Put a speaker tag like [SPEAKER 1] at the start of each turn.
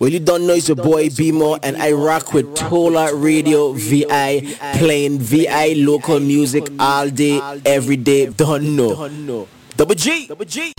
[SPEAKER 1] Well, you don't know, it's your boy BMO, and I rock with Tola Radio VI, playing VI local music all day, every day. Don't know. Double G.